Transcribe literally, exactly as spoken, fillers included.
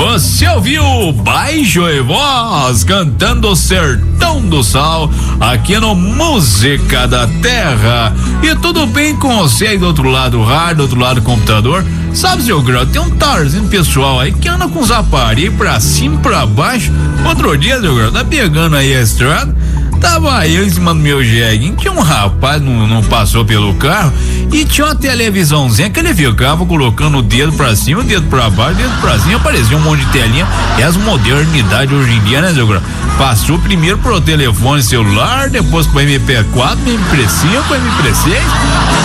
Você ouviu Baixo e Voz cantando Sertão do Sal aqui no Música da Terra. E tudo bem com você aí do outro lado do rádio, do outro lado do computador? Sabe, seu Grau, tem um tarzinho pessoal aí que anda com os aparelhos pra cima e pra baixo. Outro dia, seu Grau, tá pegando aí a estrada. Tava eu em cima do meu jeguinho, tinha um rapaz, não, não passou pelo carro, e tinha uma televisãozinha que ele ficava colocando o dedo pra cima, o dedo pra baixo, o dedo pra cima, aparecia um monte de telinha. É as modernidades hoje em dia, né, seu Grau? Passou primeiro pro telefone celular, depois pro M P quatro, M P cinco, M P seis.